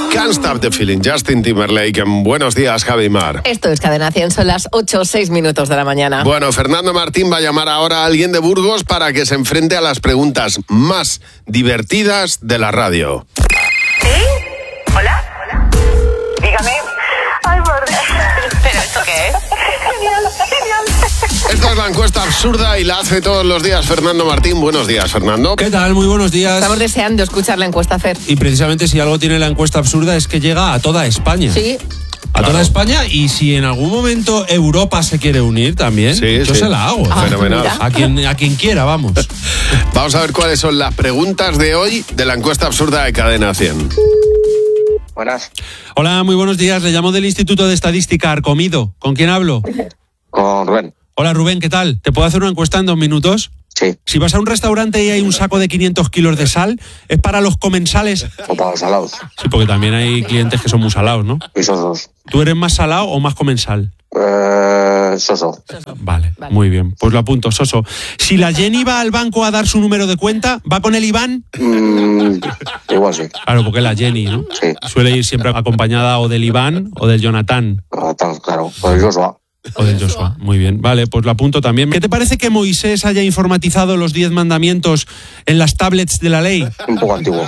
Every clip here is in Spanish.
Can't Stop the Feeling, Justin Timberlake. Buenos días, Javi Mar. Esto es Cadena 100, son las 8:06 de la mañana. Bueno, Fernando Martín va a llamar ahora a alguien de Burgos para que se enfrente a las preguntas más divertidas de la radio. ¿Sí? ¿Hola? Dígame. Ay, por Dios. ¿Pero esto qué es? Genial. Esta es la encuesta absurda y la hace todos los días Fernando Martín. Buenos días, Fernando. ¿Qué tal? Muy buenos días. Estamos deseando escuchar la encuesta, Fer. Y precisamente si algo tiene la encuesta absurda es que llega a toda España. Sí. A toda España, y si en algún momento Europa se quiere unir también, yo se la hago. Fenomenal. A quien quiera, vamos. Vamos a ver cuáles son las preguntas de hoy de la encuesta absurda de Cadena 100. Buenas, Hola, muy buenos días. Le llamo del Instituto de Estadística Arcomido. ¿Con quién hablo? con Rubén. Hola, Rubén, ¿qué tal? ¿Te puedo hacer una encuesta en 2 minutos? Sí, Si vas a un restaurante y hay un saco de 500 kilos de sal, ¿es para los comensales? o para los salados Sí, porque también hay clientes que son muy salados, ¿no? y sosos. ¿Tú eres más salado o más comensal? Soso. Vale, muy bien. Pues lo apunto, Soso. Si la Jenny va al banco a dar su número de cuenta, ¿va con el Iván? Igual sí. Claro, porque es la Jenny, ¿no? Sí. Suele ir siempre acompañada o del Iván o del Jonathan Claro, pues Joshua. o del Joshua. Muy bien. Vale, pues lo apunto también. ¿Qué te parece que Moisés haya informatizado los 10 mandamientos en las tablets de la ley? Un poco antiguo.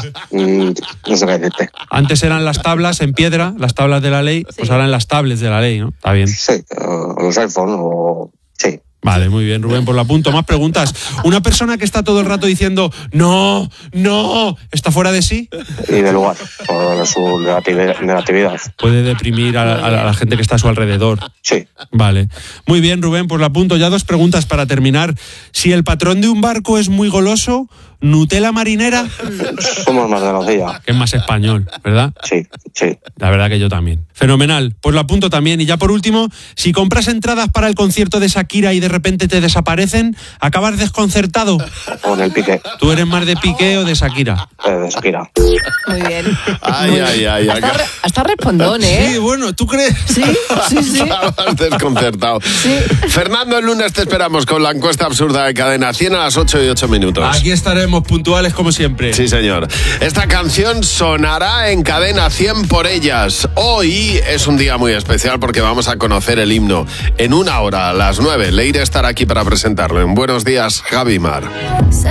No sé qué decirte. Antes eran las tablas en piedra, las tablas de la ley, pues ahora en las tablets de la ley, ¿no? Está bien. Sí, los iPhone o... Sí. Vale, muy bien, Rubén, por lo apunto. Más preguntas. Una persona que está todo el rato diciendo no, ¿está fuera de sí? Y de lugar, por su negatividad. Puede deprimir a la gente que está a su alrededor. Sí. Vale. Muy bien, Rubén, pues lo apunto. Ya 2 preguntas para terminar. Si el patrón de un barco es muy goloso, ¿Nutella marinera? Somos más de la silla. Que es más español, ¿verdad? Sí. La verdad que yo también. Fenomenal. Pues lo apunto también. Y ya por último, si compras entradas para el concierto de Shakira y de repente te desaparecen, ¿acabas desconcertado? Con el Piqué. ¿Tú eres más de Piqué o de Shakira? De Shakira. Muy bien. Ay. Hasta respondón, ¿eh? Sí, bueno, ¿tú crees? Sí. Estabas desconcertado. Fernando, el lunes te esperamos con la encuesta absurda de Cadena 100 a las 8:08. Aquí estaremos puntuales como siempre. Sí, señor. Esta canción sonará en Cadena 100 por ellas. Hoy es un día muy especial porque vamos a conocer el himno. En 1 hora, a las 9, Leire estará aquí para presentarlo. En Buenos días, Javi Mar.